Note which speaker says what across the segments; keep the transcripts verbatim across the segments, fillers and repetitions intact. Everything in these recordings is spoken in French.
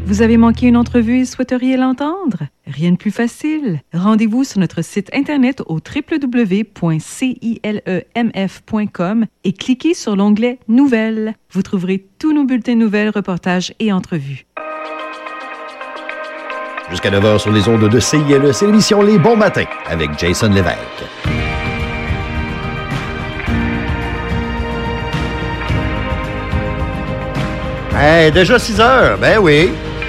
Speaker 1: Vous avez manqué une entrevue et souhaiteriez l'entendre? Rien de plus facile. Rendez-vous sur notre site internet au w w w point cilemf point com et cliquez sur l'onglet Nouvelles. Vous trouverez tous nos bulletins nouvelles, reportages et entrevues.
Speaker 2: Jusqu'à neuf heures sur les ondes de C I L E, c'est l'émission Les Bons Matins avec Jason Lévesque. Hey, déjà six heures, ben oui.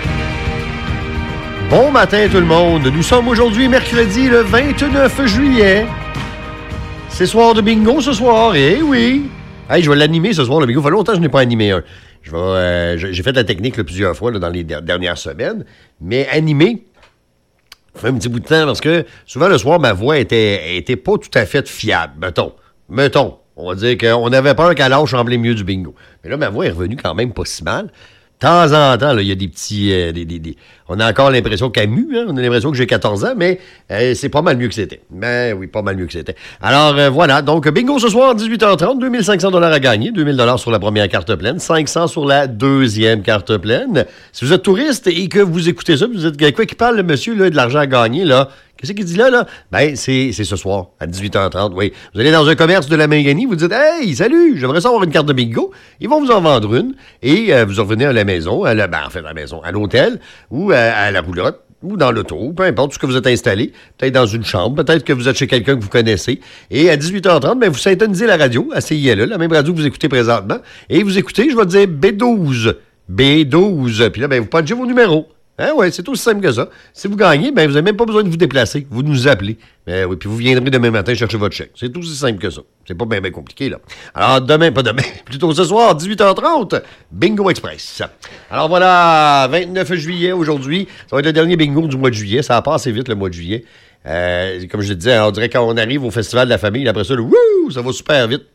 Speaker 2: Bon matin tout le monde. Nous sommes aujourd'hui mercredi le vingt-neuf juillet. C'est soir de bingo ce soir, eh oui. Hey, je vais l'animer ce soir, le bingo. Ça fait longtemps que je n'ai pas animé un. Je vais, euh, j'ai fait la technique là, plusieurs fois là, dans les dernières semaines, mais animer, ça fait un petit bout de temps parce que souvent le soir, ma voix était, était pas tout à fait fiable, mettons. Mettons. On va dire qu'on avait peur qu'elle lâche en plein milieu du bingo. Mais là, ma voix est revenue quand même pas si mal. De temps en temps, il y a des petits... Euh, des, des, des... On a encore l'impression qu'elle mue, hein? On a l'impression que j'ai quatorze ans, mais euh, c'est pas mal mieux que c'était. Mais oui, pas mal mieux que c'était. Alors, euh, voilà. Donc, bingo ce soir, dix-huit heures trente, deux mille cinq cents dollars à gagner, deux mille dollars sur la première carte pleine, cinq cents sur la deuxième carte pleine. Si vous êtes touriste et que vous écoutez ça, vous êtes quoi qui parle, le monsieur, là, de l'argent à gagner, là? Qu'est-ce qu'il dit là, là? Ben, c'est, c'est ce soir, à dix-huit heures trente, oui. Vous allez dans un commerce de la Mangani, vous dites « Hey, salut, j'aimerais savoir une carte de bingo. » Ils vont vous en vendre une et euh, vous revenez à la maison, à la, ben, en fait, à la maison, à l'hôtel ou à, à la roulotte ou dans l'auto, peu importe ce que vous êtes installé, peut-être dans une chambre, peut-être que vous êtes chez quelqu'un que vous connaissez. Et à dix-huit heures trente, ben, vous syntonisez la radio, à C I L E, la même radio que vous écoutez présentement, et vous écoutez, je vais dire B douze. B douze. Puis là, ben, vous punchez vos numéros. Hein, ouais, c'est aussi simple que ça. Si vous gagnez, ben, vous n'avez même pas besoin de vous déplacer. Vous nous appelez. Ben, oui, puis vous viendrez demain matin chercher votre chèque. C'est aussi simple que ça. C'est pas bien, bien compliqué, là. Alors, demain, pas demain, plutôt ce soir, dix-huit heures trente, Bingo Express. Alors voilà, vingt-neuf juillet aujourd'hui. Ça va être le dernier bingo du mois de juillet. Ça a passé vite, le mois de juillet. Euh, comme je le disais, on dirait qu'on arrive au Festival de la famille, après ça, le wouh, ça va super vite.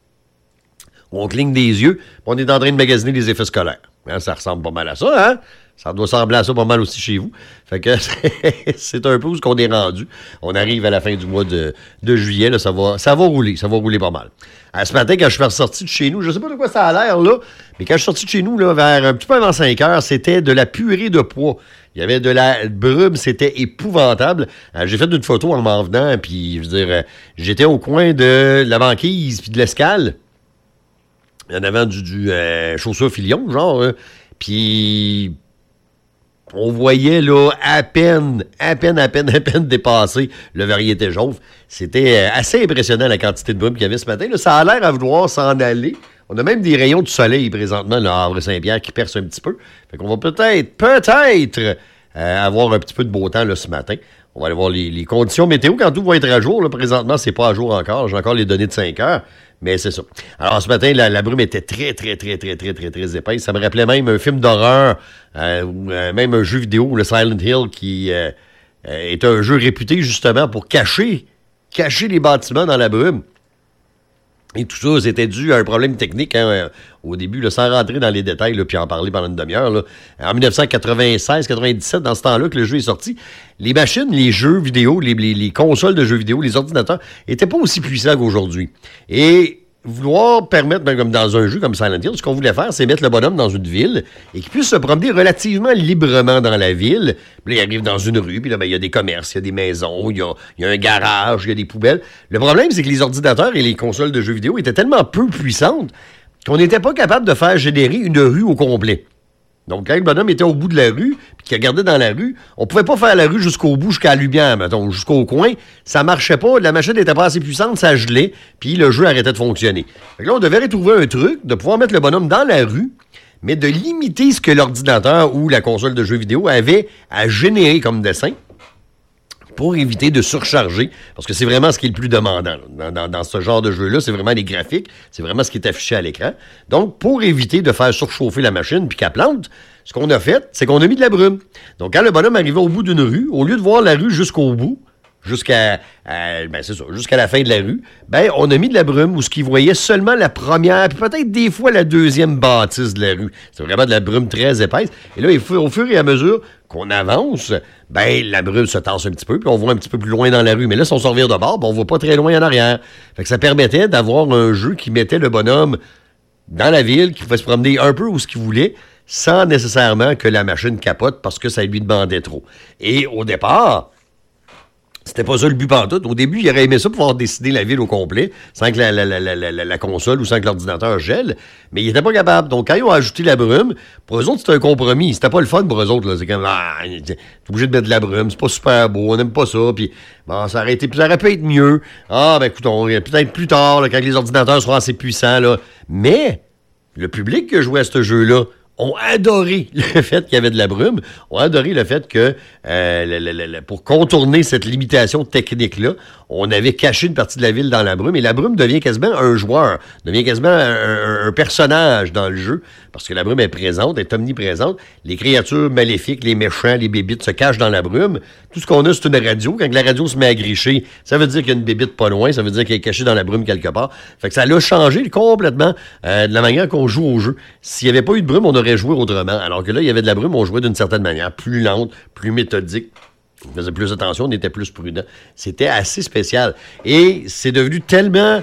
Speaker 2: On cligne des yeux, puis on est en train de magasiner les effets scolaires. Hein, ça ressemble pas mal à ça, hein? Ça doit ressembler à ça pas mal aussi chez vous. Fait que c'est un peu où qu'on est rendu. On arrive à la fin du mois de, de juillet, là, ça va, ça va rouler, ça va rouler pas mal. À ce matin, quand je suis ressorti de chez nous, je sais pas de quoi ça a l'air, là, mais quand je suis sorti de chez nous, là, vers un petit peu avant cinq heures, c'était de la purée de pois. Il y avait de la brume, c'était épouvantable. Euh, j'ai fait une photo en m'en venant, puis je veux dire, euh, j'étais au coin de la banquise puis de l'escale. En avant du, du euh, chaussure filion, genre, euh, puis on voyait, là, à peine, à peine, à peine, à peine dépasser le variété jauve. C'était euh, assez impressionnant, la quantité de brume qu'il y avait ce matin. Là, ça a l'air à vouloir s'en aller. On a même des rayons de soleil, présentement, là, à Havre-Saint-Pierre, qui percent un petit peu. Fait qu'on va peut-être, peut-être, euh, avoir un petit peu de beau temps, là, ce matin. On va aller voir les, les conditions météo quand tout va être à jour. Là, présentement, c'est pas à jour encore. J'ai encore les données de cinq heures. Mais c'est ça. Alors, ce matin, la, la brume était très, très, très, très, très, très, très épaisse. Ça me rappelait même un film d'horreur, euh, ou euh, même un jeu vidéo, le Silent Hill, qui euh, euh, est un jeu réputé, justement, pour cacher, cacher les bâtiments dans la brume. Et tout ça, c'était dû à un problème technique, hein, au début, là, sans rentrer dans les détails, là, puis en parler pendant une demi-heure. Là. En dix-neuf cent quatre-vingt-seize quatre-vingt-dix-sept, dans ce temps-là que le jeu est sorti, les machines, les jeux vidéo, les, les, les consoles de jeux vidéo, les ordinateurs, étaient pas aussi puissants qu'aujourd'hui. Et vouloir permettre, ben, comme dans un jeu comme Silent Hill, ce qu'on voulait faire, c'est mettre le bonhomme dans une ville et qu'il puisse se promener relativement librement dans la ville. Puis là, il arrive dans une rue, puis là, ben, il y a des commerces, il y a des maisons, il y a, il y a un garage, il y a des poubelles. Le problème, c'est que les ordinateurs et les consoles de jeux vidéo étaient tellement peu puissantes qu'on n'était pas capable de faire générer une rue au complet. Donc, quand le bonhomme était au bout de la rue, puis qu'il regardait dans la rue, on pouvait pas faire la rue jusqu'au bout, jusqu'à la lumière, mettons, jusqu'au coin. Ça marchait pas, la machine n'était pas assez puissante, ça gelait, puis le jeu arrêtait de fonctionner. Fait que là, on devait retrouver un truc de pouvoir mettre le bonhomme dans la rue, mais de limiter ce que l'ordinateur ou la console de jeux vidéo avait à générer comme dessin pour éviter de surcharger, parce que c'est vraiment ce qui est le plus demandant dans, dans, dans ce genre de jeu-là, c'est vraiment les graphiques, c'est vraiment ce qui est affiché à l'écran. Donc, pour éviter de faire surchauffer la machine puis qu'elle plante, ce qu'on a fait, c'est qu'on a mis de la brume. Donc, quand le bonhomme arrivait au bout d'une rue, au lieu de voir la rue jusqu'au bout, jusqu'à à, ben c'est ça, jusqu'à la fin de la rue, ben on a mis de la brume où ce qu'il voyait seulement la première, puis peut-être des fois la deuxième bâtisse de la rue. C'est vraiment de la brume très épaisse. Et là, au fur et à mesure qu'on avance, ben la brume se tasse un petit peu, puis on voit un petit peu plus loin dans la rue. Mais là, si on se revient de bord, ben, on voit pas très loin en arrière. Fait que ça permettait d'avoir un jeu qui mettait le bonhomme dans la ville, qui pouvait se promener un peu où ce qu'il voulait, sans nécessairement que la machine capote parce que ça lui demandait trop. Et au départ, c'était pas ça le but pantoute. Au début, il aurait aimé ça pour pouvoir décider la ville au complet, sans que la, la, la, la, la, la console ou sans que l'ordinateur gèle, mais il était pas capable. Donc, quand ils ont ajouté la brume, pour eux autres, c'était un compromis. C'était pas le fun pour eux autres. Là. C'est comme, ah, t'es obligé de mettre de la brume, c'est pas super beau, on n'aime pas ça, puis bon, ça aurait été, ça aurait pu être mieux. Ah, ben écoute, on, peut-être plus tard, là, quand les ordinateurs seront assez puissants, là. Mais, le public qui jouait à ce jeu-là, ont adoré le fait qu'il y avait de la brume, ont adoré le fait que euh, le, le, le, pour contourner cette limitation technique-là, on avait caché une partie de la ville dans la brume, et la brume devient quasiment un joueur, devient quasiment un, un, un personnage dans le jeu, parce que la brume est présente, est omniprésente. Les créatures maléfiques, les méchants, les bébites se cachent dans la brume. Tout ce qu'on a, c'est une radio. Quand la radio se met à gricher, ça veut dire qu'il y a une bébite pas loin, ça veut dire qu'elle est cachée dans la brume quelque part. Fait que ça l'a changé complètement euh, de la manière qu'on joue au jeu. S'il n'y avait pas eu de brume, on aurait jouer autrement. Alors que là, il y avait de la brume, on jouait d'une certaine manière, plus lente, plus méthodique. On faisait plus attention, on était plus prudent. C'était assez spécial. Et c'est devenu tellement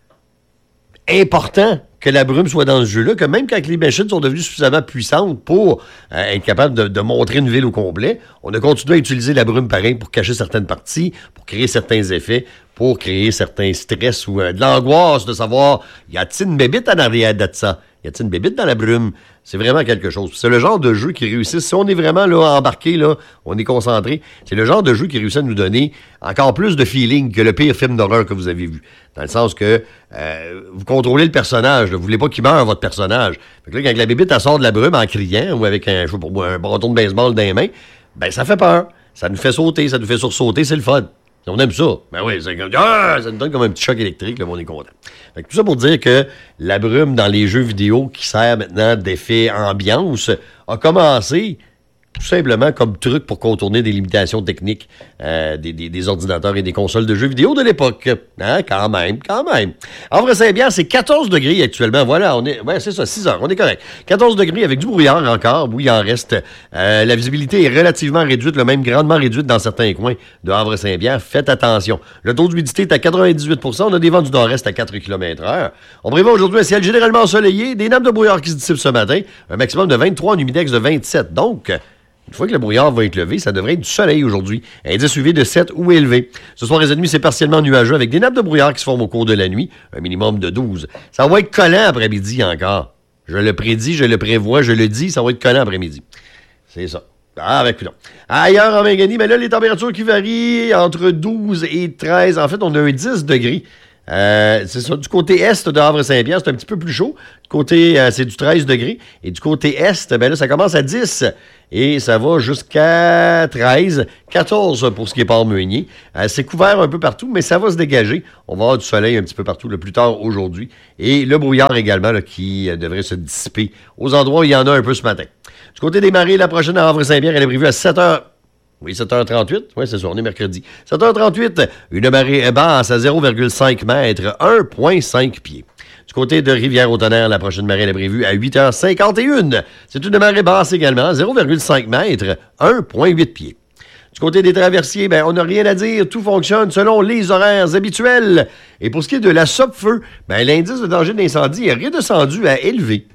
Speaker 2: important que la brume soit dans ce jeu-là, que même quand les machines sont devenues suffisamment puissantes pour euh, être capables de, de montrer une ville au complet, on a continué à utiliser la brume pareil pour cacher certaines parties, pour créer certains effets, pour créer certains stress ou euh, de l'angoisse de savoir, y a-t-il une bébite en arrière de ça? Y a-t-il une bébite dans la brume? C'est vraiment quelque chose. C'est le genre de jeu qui réussit. Si on est vraiment là embarqué, là, on est concentré, c'est le genre de jeu qui réussit à nous donner encore plus de feeling que le pire film d'horreur que vous avez vu. Dans le sens que euh, vous contrôlez le personnage. Là. Vous voulez pas qu'il meure, votre personnage. Fait que là, quand la bébite elle sort de la brume en criant ou avec un, je sais pas, un bâton de baseball dans les mains, ben ça fait peur. Ça nous fait sauter, ça nous fait sursauter, c'est le fun. On aime ça. Ben oui, c'est comme, ah, ça nous donne comme un petit choc électrique, là, on est content. Fait que tout ça pour dire que la brume dans les jeux vidéo qui sert maintenant d'effet ambiance a commencé tout simplement comme truc pour contourner des limitations techniques euh, des, des, des ordinateurs et des consoles de jeux vidéo de l'époque. Hein, quand même, quand même. Havre-Saint-Pierre, c'est quatorze degrés actuellement. Voilà, on est, ouais, c'est ça, six heures, on est correct. quatorze degrés avec du brouillard encore. Oui, il en reste. Euh, la visibilité est relativement réduite, le même grandement réduite dans certains coins de Havre-Saint-Pierre. Faites attention. Le taux d'humidité est à quatre-vingt-dix-huit pour cent. On a des vents du nord-est à quatre kilomètres heure. On prévoit aujourd'hui un ciel généralement ensoleillé, des nappes de brouillard qui se dissipent ce matin, un maximum de vingt-trois, un humidex de vingt-sept. Donc, une fois que le brouillard va être levé, ça devrait être du soleil aujourd'hui. Indice U V de sept ou élevé. Ce soir et cette nuit, c'est partiellement nuageux avec des nappes de brouillard qui se forment au cours de la nuit, un minimum de douze. Ça va être collant après-midi encore. Je le prédis, je le prévois, je le dis, ça va être collant après-midi. C'est ça. Ah, avec plus long. Ailleurs en Mingani, mais là, les températures qui varient entre douze et treize. En fait, on a un dix degrés. Euh, c'est ça. Du côté est de Havre-Saint-Pierre, c'est un petit peu plus chaud. Du côté, euh, c'est du treize degrés. Et du côté est, ben là, ça commence à dix. Et ça va jusqu'à treize, quatorze pour ce qui est Port-Meunier. Euh, c'est couvert un peu partout, mais ça va se dégager. On va avoir du soleil un petit peu partout le plus tard aujourd'hui. Et le brouillard également là, qui euh, devrait se dissiper aux endroits où il y en a un peu ce matin. Du côté des marées, la prochaine à Havre-Saint-Pierre, elle est prévue à sept heures. Oui, sept heures trente-huit. Oui, c'est ça, on est mercredi. sept heures trente-huit, une marée basse à zéro virgule cinq mètres, un virgule cinq pieds. Du côté de Rivière-au-Tonnerre, la prochaine marée est prévue à huit heures cinquante et un. C'est une marée basse également, zéro virgule cinq mètres, un virgule huit pieds. Du côté des traversiers, ben, on n'a rien à dire. Tout fonctionne selon les horaires habituels. Et pour ce qui est de la Sopfeu, ben, l'indice de danger d'incendie est redescendu à élevé.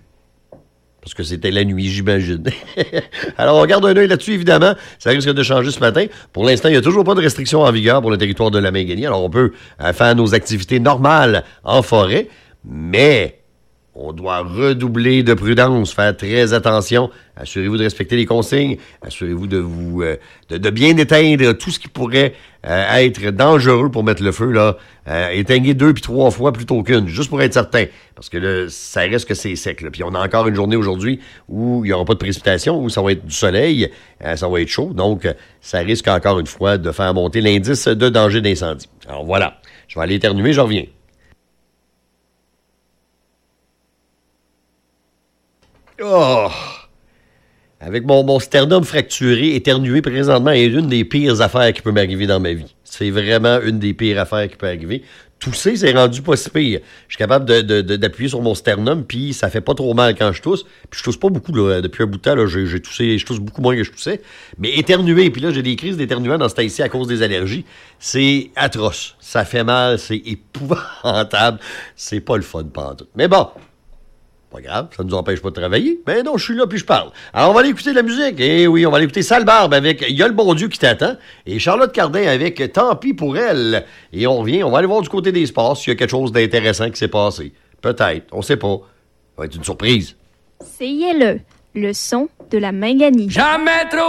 Speaker 2: Parce que c'était la nuit, j'imagine. Alors, on garde un œil là-dessus, évidemment. Ça risque de changer ce matin. Pour l'instant, il n'y a toujours pas de restrictions en vigueur pour le territoire de la Mingani. Alors, on peut euh, faire nos activités normales en forêt, mais on doit redoubler de prudence, faire très attention. Assurez-vous de respecter les consignes. Assurez-vous de vous euh, de, de bien éteindre tout ce qui pourrait euh, être dangereux pour mettre le feu, là. Euh, éteignez deux puis trois fois plutôt qu'une, juste pour être certain. Parce que là, ça reste que c'est sec, là. Puis on a encore une journée aujourd'hui où il n'y aura pas de précipitation, où ça va être du soleil, euh, ça va être chaud. Donc, ça risque encore une fois de faire monter l'indice de danger d'incendie. Alors voilà. Je vais aller éternuer, je reviens. Oh! Avec mon, mon sternum fracturé, éternué présentement est une des pires affaires qui peut m'arriver dans ma vie. C'est vraiment une des pires affaires qui peut arriver. Tousser, c'est rendu pas si pire. Je suis capable de, de, de, d'appuyer sur mon sternum, puis ça fait pas trop mal quand je tousse. Puis je tousse pas beaucoup, là. Depuis un bout de temps, là, j'ai, j'ai toussé, je tousse beaucoup moins que je toussais. Mais éternuer, puis là, j'ai des crises d'éternuement dans ce temps-ci à cause des allergies. C'est atroce. Ça fait mal, c'est épouvantable. C'est pas le fun, pantoute. Mais bon, Pas grave, ça ne nous empêche pas de travailler. Ben non, je suis là puis je parle. Alors, on va aller écouter de la musique. Eh oui, on va aller écouter Sale Barbe avec Y'a le bon Dieu qui t'attend. Et Charlotte Cardin avec Tant pis pour elle. Et on revient, on va aller voir du côté des sports s'il y a quelque chose d'intéressant qui s'est passé. Peut-être, on sait pas. Ça va être une surprise.
Speaker 3: C I L E, le son de la Minganie.
Speaker 4: Jamais trop